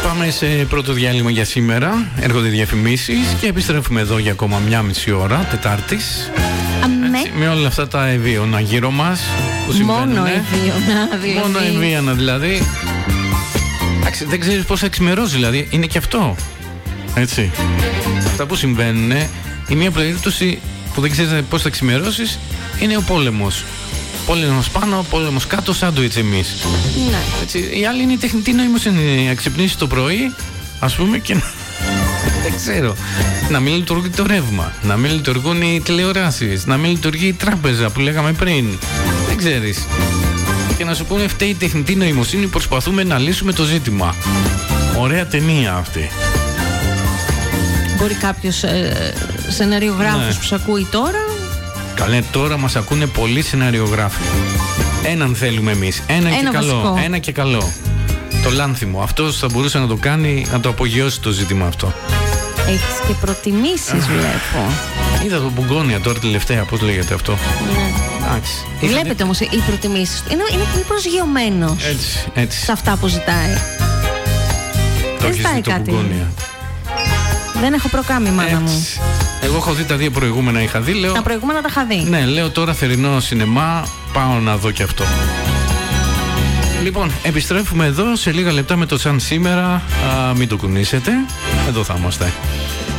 Πάμε σε πρώτο διάλειμμα για σήμερα. Έρχονται διαφημίσεις και επιστρέφουμε εδώ για ακόμα μια μισή ώρα, Τετάρτης. Έτσι, με όλα αυτά τα ευίωνα γύρω μας που συμβαίνουν. Μόνο ευίωνα δηλαδή. Δεν ξέρεις πώς θα εξημερώσει, δηλαδή. Είναι και αυτό. Έτσι. Αυτά που συμβαίνουν, η μία περίπτωση που δεν ξέρεις πώς θα εξημερώσεις είναι ο πόλεμος. Πόλεμος πάνω, πόλεμος κάτω, σάντουιτς εμείς. Ναι. Έτσι, η άλλη είναι η τεχνητή νοημοσύνη. Να ξυπνήσεις το πρωί, ας πούμε, και δεν ξέρω. Να μην λειτουργεί το ρεύμα, να μην λειτουργούν οι τηλεοράσεις, να μην λειτουργεί η τράπεζα που λέγαμε πριν. Δεν ξέρεις. Και να σου πούνε φταίει η τεχνητή νοημοσύνη, προσπαθούμε να λύσουμε το ζήτημα. Ωραία ταινία αυτή. Μπορεί κάποιος σεναριογράφος που σου ακούει τώρα. Καλέ, τώρα μας ακούνε πολλοί σεναριογράφοι. Έναν θέλουμε εμείς. Ένα και καλό. Ένα και καλό. Το Λάνθιμο. Αυτός θα μπορούσε να το κάνει, να το απογειώσει το ζήτημα αυτό. Έχεις και προτιμήσεις, βλέπω. Είδα το Μπουγκόνια τώρα τελευταία, πώς λέγεται αυτό. Ναι. Βλέπετε όμως οι προτιμήσεις του. Είναι προσγειωμένος. Έτσι. Σε αυτά που ζητάει. Δεν ζητάει κάτι. Δεν έχω προκάμει, μάνα μου. Εγώ έχω δει τα δύο προηγούμενα, είχα δει. Λέω, τα προηγούμενα τα είχα δει. Ναι, λέω τώρα θερινό σινεμά, πάω να δω και αυτό. Λοιπόν, επιστρέφουμε εδώ σε λίγα λεπτά με το Σαν Σήμερα. Μην το κουνήσετε. Εδώ θα είμαστε.